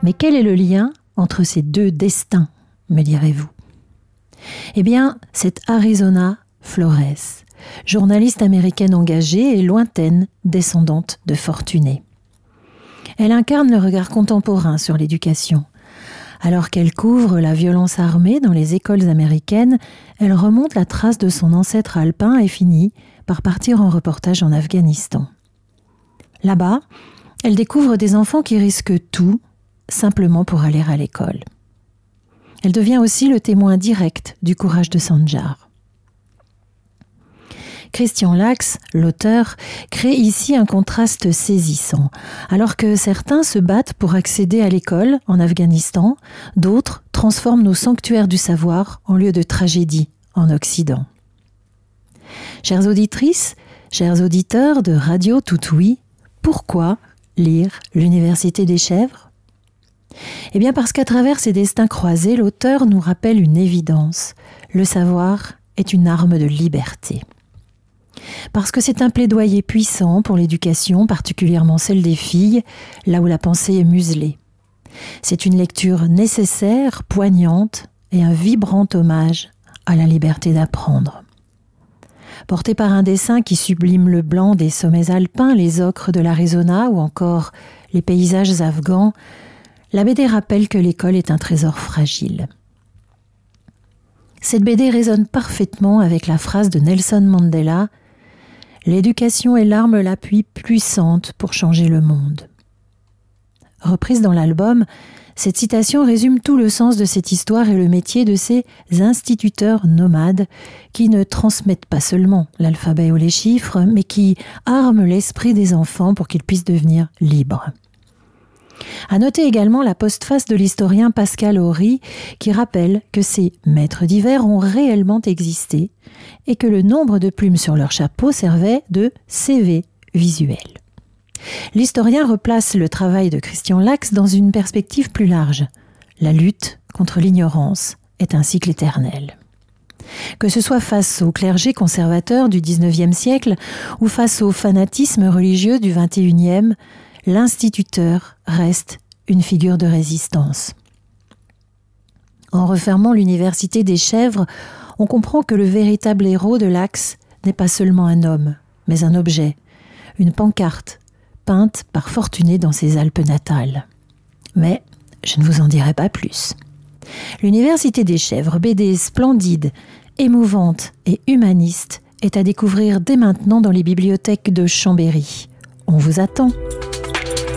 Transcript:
Mais quel est le lien entre ces deux destins, me direz-vous ? Eh bien, c'est Arizona Flores, journaliste américaine engagée et lointaine, descendante de fortunés. Elle incarne le regard contemporain sur l'éducation. Alors qu'elle couvre la violence armée dans les écoles américaines, elle remonte la trace de son ancêtre alpin et finit par partir en reportage en Afghanistan. Là-bas, elle découvre des enfants qui risquent tout, simplement pour aller à l'école. Elle devient aussi le témoin direct du courage de Sanjar. Christian Lacks, l'auteur, crée ici un contraste saisissant. Alors que certains se battent pour accéder à l'école en Afghanistan, d'autres transforment nos sanctuaires du savoir en lieu de tragédie en Occident. Chères auditrices, chers auditeurs de Radio Toutoui, pourquoi lire l'Université des Chèvres ? Eh bien parce qu'à travers ces destins croisés, l'auteur nous rappelle une évidence. Le savoir est une arme de liberté. Parce que c'est un plaidoyer puissant pour l'éducation, particulièrement celle des filles, là où la pensée est muselée. C'est une lecture nécessaire, poignante et un vibrant hommage à la liberté d'apprendre. Portée par un dessin qui sublime le blanc des sommets alpins, les ocres de l'Arizona ou encore les paysages afghans, la BD rappelle que l'école est un trésor fragile. Cette BD résonne parfaitement avec la phrase de Nelson Mandela « L'éducation est l'arme la plus puissante pour changer le monde ». Reprise dans l'album, cette citation résume tout le sens de cette histoire et le métier de ces instituteurs nomades qui ne transmettent pas seulement l'alphabet ou les chiffres, mais qui arment l'esprit des enfants pour qu'ils puissent devenir libres. À noter également la postface de l'historien Pascal Horry qui rappelle que ces maîtres divers ont réellement existé et que le nombre de plumes sur leur chapeau servait de CV visuel. L'historien replace le travail de Christian Lacks dans une perspective plus large. La lutte contre l'ignorance est un cycle éternel. Que ce soit face au clergé conservateur du XIXe siècle ou face au fanatisme religieux du XXIe, l'instituteur reste une figure de résistance. En refermant l'Université des Chèvres, on comprend que le véritable héros de Lacks n'est pas seulement un homme, mais un objet, une pancarte, peinte par Fortuné dans ses Alpes natales. Mais je ne vous en dirai pas plus. L'Université des Chèvres, BD splendide, émouvante et humaniste, est à découvrir dès maintenant dans les bibliothèques de Chambéry. On vous attend.